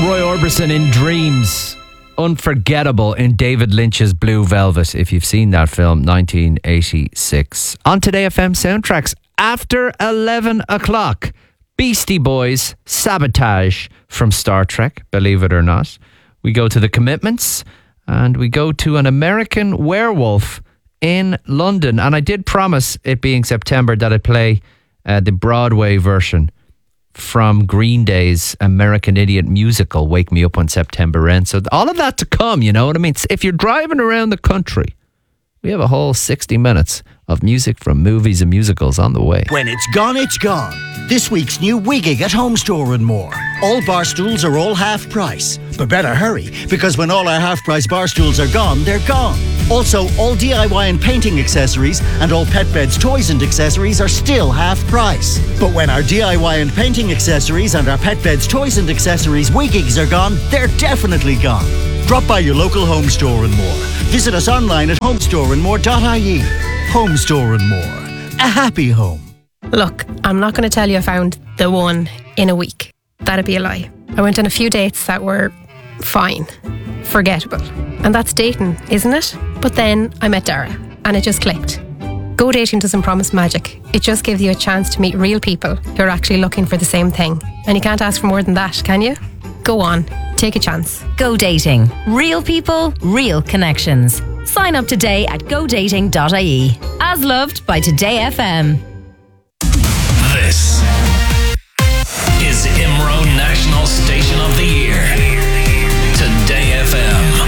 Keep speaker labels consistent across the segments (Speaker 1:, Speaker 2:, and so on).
Speaker 1: Roy Orbison in Dreams. Unforgettable in David Lynch's Blue Velvet, if you've seen that film, 1986. On Today FM Soundtracks, after 11 o'clock, Beastie Boys, Sabotage from Star Trek, believe it or not. We go to The Commitments, and we go to An American Werewolf in London. And I did promise, it being September, that I'd play the Broadway version from Green Day's American Idiot musical, Wake Me Up When September Ends. So all of that to come, you know what I mean? If you're driving around the country, we have a whole 60 minutes of music from movies and musicals on the way.
Speaker 2: When it's gone, it's gone. This week's new Wigging at Home Store and more. All bar stools are all half price. But better hurry, because when all our half price bar stools are gone, they're gone. Also, all DIY and painting accessories and all pet beds, toys and accessories are still half price. But when our DIY and painting accessories and our pet beds, toys and accessories Wiggings are gone, they're definitely gone. Drop by your local Home Store and more. Visit us online at homestoreandmore.ie. Home Store and More. A happy home.
Speaker 3: Look, I'm not going to tell you I found the one in a week. That'd be a lie. I went on a few dates that were fine, forgettable. And that's dating, isn't it? But then I met Dara and it just clicked. Go Dating doesn't promise magic. It just gives you a chance to meet real people who are actually looking for the same thing. And you can't ask for more than that, can you? Go on, take a chance.
Speaker 4: Go Dating. Real people, real connections. Sign up today at godating.ie. As loved by Today FM.
Speaker 5: This is IMRO National Station of the Year. Today FM.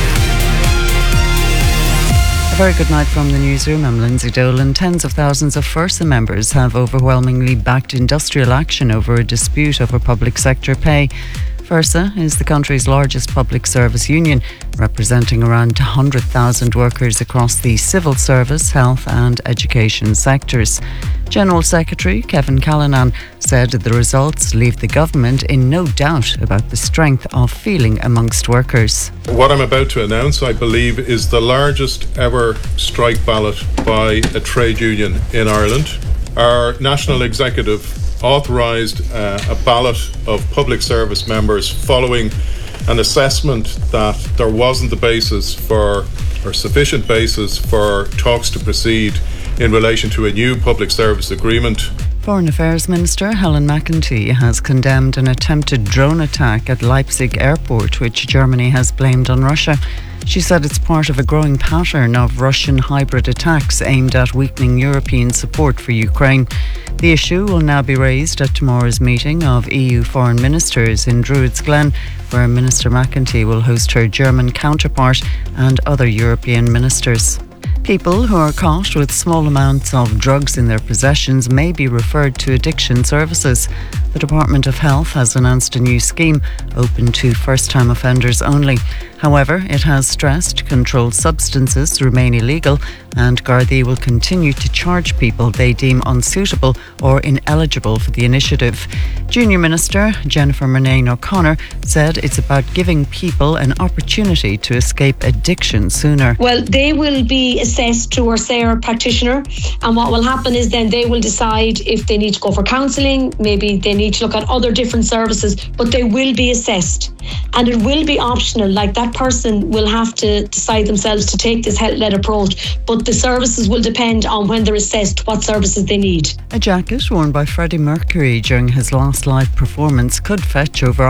Speaker 6: A very good night from the newsroom. I'm Lindsay Dolan. Tens of thousands of FIRSA members have overwhelmingly backed industrial action over a dispute over public sector pay. FIRSA is the country's largest public service union, representing around 100,000 workers across the civil service, health and education sectors. General Secretary Kevin Callanan said the results leave the government in no doubt about the strength of feeling amongst workers.
Speaker 7: What I'm about to announce, I believe, is the largest ever strike ballot by a trade union in Ireland. Our national executive authorised a ballot of public service members following an assessment that there wasn't the basis for, or sufficient basis for, talks to proceed in relation to a new public service agreement.
Speaker 6: Foreign Affairs Minister Helen McEntee has condemned an attempted drone attack at Leipzig airport, which Germany has blamed on Russia. She said it's part of a growing pattern of Russian hybrid attacks aimed at weakening European support for Ukraine. The issue will now be raised at tomorrow's meeting of EU foreign ministers in Druids Glen, where Minister McEntee will host her German counterpart and other European ministers. People who are caught with small amounts of drugs in their possessions may be referred to addiction services. The Department of Health has announced a new scheme open to first-time offenders only. However, it has stressed controlled substances remain illegal and Gardaí will continue to charge people they deem unsuitable or ineligible for the initiative. Junior Minister Jennifer Murnane O'Connor said it's about giving people an opportunity to escape addiction sooner.
Speaker 8: Well, they will be assessed through our SARE practitioner, and what will happen is then they will decide if they need to go for counselling, maybe they need to look at other different services, but they will be assessed and it will be optional. Like, that person will have to decide themselves to take this health-led approach, but the services will depend on when they're assessed what services they need.
Speaker 6: A jacket worn by Freddie Mercury during his last live performance could fetch over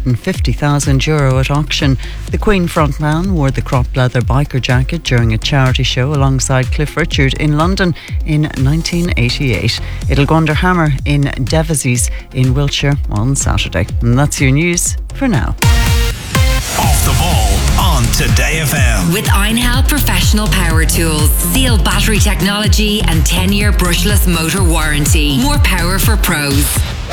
Speaker 6: €150,000 at auction. The Queen frontman wore the crop leather biker jacket during a charity show alongside Cliff Richard in London in 1988. It'll go under hammer in Devizes in Wiltshire on Saturday. And that's your news for now.
Speaker 5: Off the ball on Today FM.
Speaker 4: With Einhell Professional Power Tools. Sealed battery technology and 10-year brushless motor warranty. More power for pros.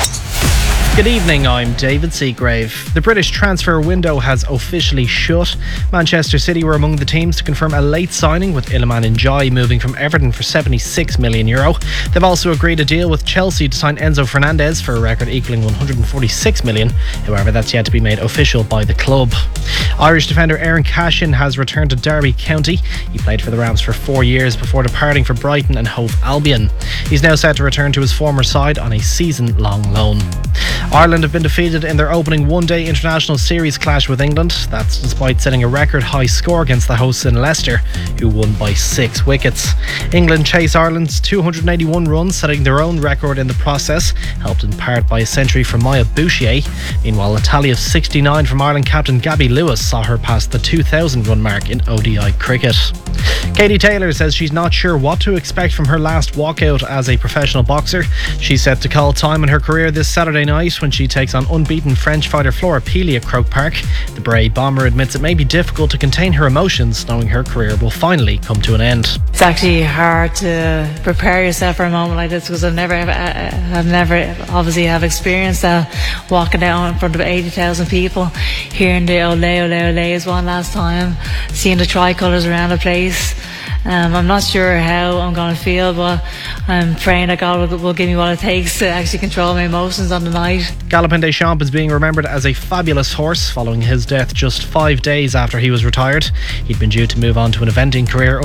Speaker 9: Good evening, I'm David Seagrave. The British transfer window has officially shut. Manchester City were among the teams to confirm a late signing, with Iliman Ndiaye moving from Everton for €76 million. They've also agreed a deal with Chelsea to sign Enzo Fernandez for a record equalling €146 million. However, that's yet to be made official by the club. Irish defender Aaron Cashin has returned to Derby County. He played for the Rams for 4 years before departing for Brighton and Hove Albion. He's now set to return to his former side on a season-long loan. Ireland have been defeated in their opening one-day international series clash with England. That's despite setting a record high score against the hosts in Leicester, who won by 6 wickets. England chase Ireland's 281 runs, setting their own record in the process, helped in part by a century from Maya Bouchier. Meanwhile, a tally of 69 from Ireland captain Gabby Lewis saw her pass the 2,000 run mark in ODI cricket. Katie Taylor says she's not sure what to expect from her last walkout as a professional boxer. She's set to call time in her career this Saturday night when she takes on unbeaten French fighter Flora Peely at Croke Park. The Bray bomber admits it may be difficult to contain her emotions, knowing her career will finally come to an end.
Speaker 10: It's actually hard to prepare yourself for a moment like this because I've never obviously have experienced that, walking out in front of 80,000 people, hearing the ole ole ole's one last time, seeing the tricolours around the place. I'm not sure how I'm going to feel, but I'm praying that God will give me what it takes to actually control my emotions on the night.
Speaker 9: Galopin Des Champs is being remembered as a fabulous horse following his death just 5 days after he was retired. He'd been due to move on to an eventing career